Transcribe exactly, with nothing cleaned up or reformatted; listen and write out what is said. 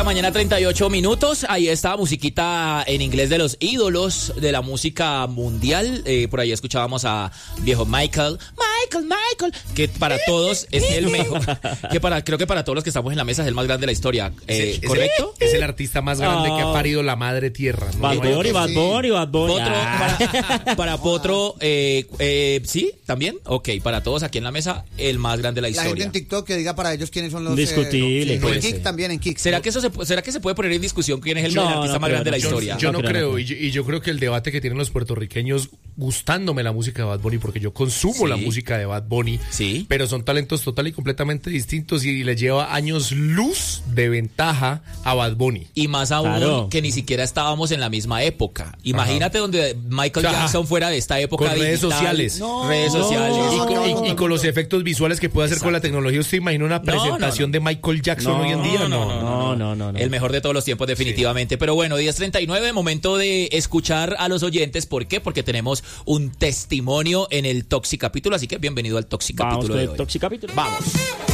la mañana, treinta y ocho minutos. Ahí está, musiquita en inglés de los ídolos de la música mundial. Eh, por ahí escuchábamos a viejo Michael. Michael, Michael. Que para todos es el mejor. Que para, creo que para todos los que estamos en la mesa es el más grande de la historia. Eh, es, ¿Correcto? Es, es el artista más grande oh. que ha parido la madre tierra. ¿No? Bad Bunny, Bad Bunny, Bad Bunny. Potro, Ah. para, para Potro, eh, eh, ¿sí? ¿También? Ok, para todos aquí en la mesa, el más grande de la La gente historia. en TikTok que diga para ellos quiénes son los... Discutible. Eh, Puede en Kik ser. también, en Kik. ¿Será que eso se, ¿Será que se puede poner en discusión quién es el, No, el artista no más creo, grande de la no. Yo, historia? yo no, No creo, creo, no y yo, y yo creo que el debate que tienen los puertorriqueños gustándome la música de Bad Bunny, porque yo consumo Sí. la música de Bad Bunny, Sí. pero son talentos total y completamente distintos y les lleva años luz de ventaja a Bad Bunny. Y más aún Claro. que ni siquiera estábamos en la misma época. Imagínate donde Michael Ajá. Jackson fuera de esta época Con redes digital, sociales. No, redes sociales. Y no, con, no, y- no, y no, con no. los efectos visuales que puede hacer con la tecnología, ¿usted imagina una presentación no, no. de Michael Jackson hoy en día? No, No, no, no, no. El mejor de todos los tiempos, definitivamente. Pero bueno, diez treinta y nueve, momento de escuchar a los oyentes. ¿Por qué? Porque tenemos un testimonio en el Toxi Capítulo. Así que bienvenido al Toxi Vamos Capítulo con de el hoy. Toxi Capítulo. Vamos.